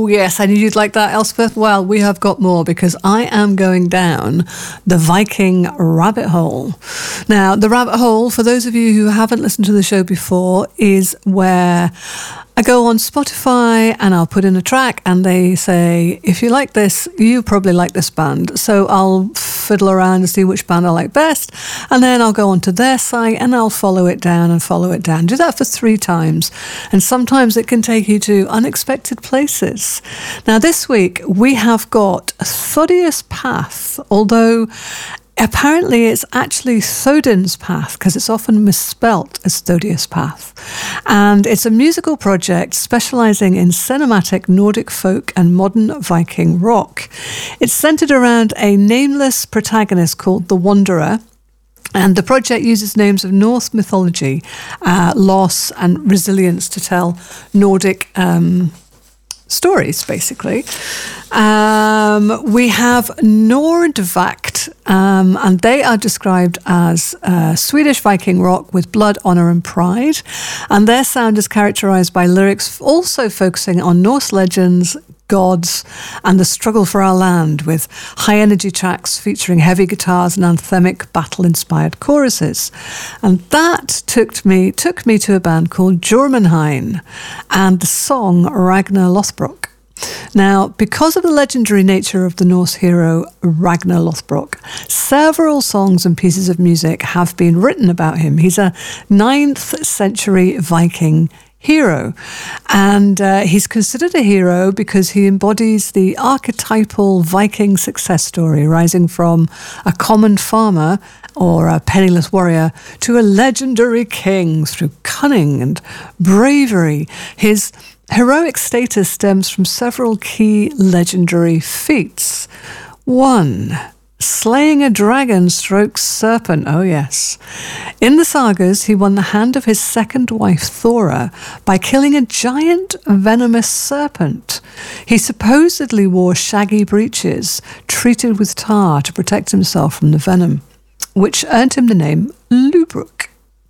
Oh, yes, I knew you'd like that, Elspeth. Well, we have got more because I am going down the Viking rabbit hole. Now, the rabbit hole, for those of you who haven't listened to the show before, is where I go on Spotify and I'll put in a track and they say, if you like this, you probably like this band. So I'll fiddle around and see which band I like best. And then I'll go onto their site and I'll follow it down and follow it down. Do that for 3 times. And sometimes it can take you to unexpected places. Now this week we have got Thaddeus Path, although apparently it's actually Thodin's Path because it's often misspelt as Thaddeus Path. And it's a musical project specialising in cinematic Nordic folk and modern Viking rock. It's centred around a nameless protagonist called the Wanderer. And the project uses names of Norse mythology, loss and resilience to tell Nordic stories, basically. We have Nordvakt, and they are described as Swedish Viking rock with blood, honour and pride. And their sound is characterised by lyrics also focusing on Norse legends, gods, and the struggle for our land, with high-energy tracks featuring heavy guitars and anthemic battle-inspired choruses. And that took me to a band called Jormunheim and the song Ragnar Lothbrok. Now, because of the legendary nature of the Norse hero Ragnar Lothbrok, several songs and pieces of music have been written about him. He's a 9th century Viking hero, and he's considered a hero because he embodies the archetypal Viking success story, rising from a common farmer or a penniless warrior to a legendary king through cunning and bravery. His heroic status stems from several key legendary feats. 1. Slaying a dragon / serpent. Oh, yes. In the sagas, he won the hand of his second wife, Thora, by killing a giant venomous serpent. He supposedly wore shaggy breeches, treated with tar to protect himself from the venom, which earned him the name Lubruk.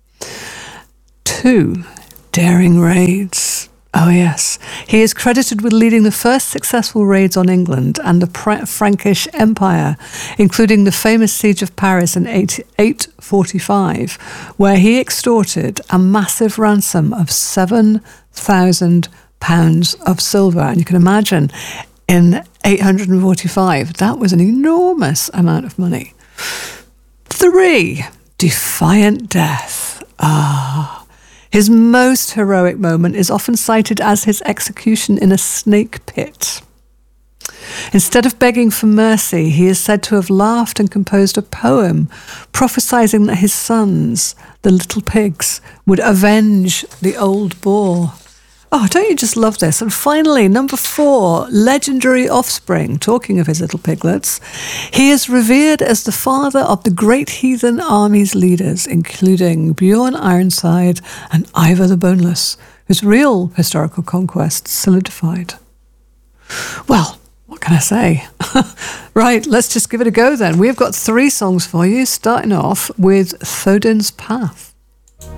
2. Daring raids. Oh, yes. He is credited with leading the first successful raids on England and the Frankish Empire, including the famous Siege of Paris in 845, where he extorted a massive ransom of £7,000 of silver. And you can imagine, in 845, that was an enormous amount of money. 3. Defiant death. His most heroic moment is often cited as his execution in a snake pit. Instead of begging for mercy, he is said to have laughed and composed a poem prophesying that his sons, the little pigs, would avenge the old boar. Oh, don't you just love this? And finally, number 4, legendary offspring. Talking of his little piglets, he is revered as the father of the great heathen army's leaders, including Bjorn Ironside and Ivar the Boneless, whose real historical conquests solidified. Well, what can I say? Right, let's just give it a go then. We've got 3 songs for you, starting off with Thodin's Path.